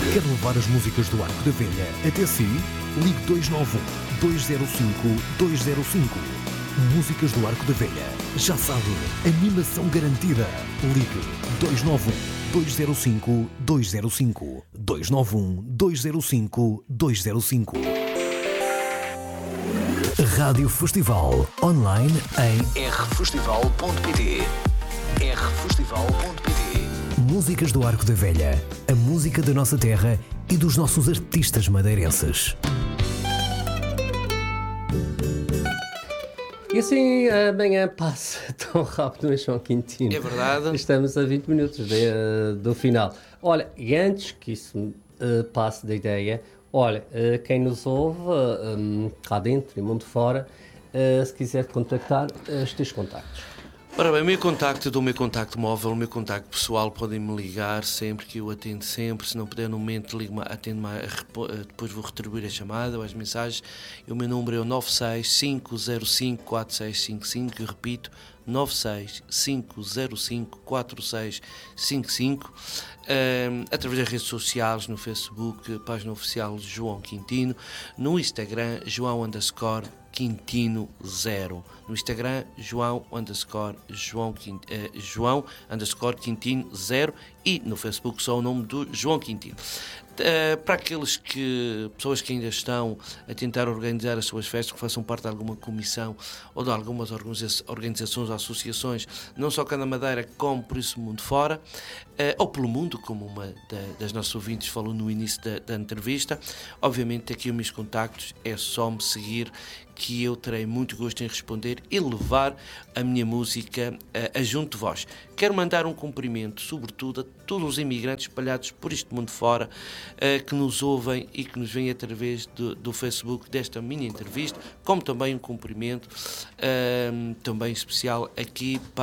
Quer levar as músicas do Arco da Velha até si? Ligue 291-205-205. Músicas do Arco da Velha. Já sabe, animação garantida. Ligue 291-205-205. 291-205-205. Rádio Festival. Online em rfestival.pt. rfestival.pt. Músicas do Arco da Velha. A música da nossa terra e dos nossos artistas madeirenses. E assim amanhã passa tão rápido, João Quintino. É verdade. Estamos a 20 minutos do final. Olha, e antes que isso passe da ideia, olha, quem nos ouve cá dentro e mundo fora, se quiser contactar, os teus contactos. Ora bem, o meu contacto, eu dou o meu contacto móvel, o meu contacto pessoal, podem-me ligar sempre, que eu atendo sempre. Se não puder no momento, atendo-me, depois vou retribuir a chamada ou as mensagens. O meu número é o 965054655, eu repito, 965054655. Através das redes sociais, no Facebook, página oficial João Quintino, no Instagram, João_Quintino 0. No Instagram, João_Quintino 0, e no Facebook só o nome do João Quintino. Para aqueles pessoas que ainda estão a tentar organizar as suas festas, que façam parte de alguma comissão ou de algumas organizações ou associações, não só cá na Madeira, como por isso mundo fora, ou pelo mundo, como uma das nossas ouvintes falou no início da entrevista, obviamente aqui os meus contactos, é só me seguir, que eu terei muito gosto em responder e levar a minha música a junto de vós. Quero mandar um cumprimento, sobretudo, a todos os imigrantes espalhados por este mundo fora, que nos ouvem e que nos veem através do Facebook desta minha entrevista, como também um cumprimento também especial aqui para